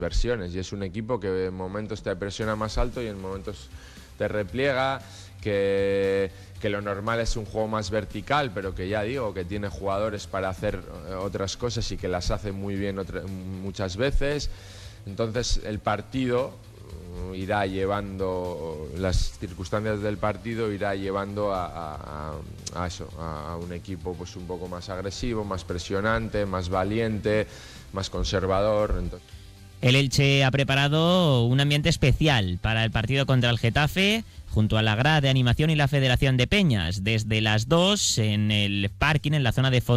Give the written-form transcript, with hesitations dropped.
versiones, y es un equipo que en momentos te presiona más alto y en momentos te repliega, que lo normal es un juego más vertical, pero que ya digo, que tiene jugadores para hacer otras cosas y que las hace muy bien muchas veces. Entonces el partido irá llevando, las circunstancias del partido irá llevando a eso, a un equipo pues un poco más agresivo, más presionante, más valiente, más conservador. Entonces, el Elche ha preparado un ambiente especial para el partido contra el Getafe, junto a la grada de animación y la Federación de Peñas, desde las 2 en el parking, en la zona de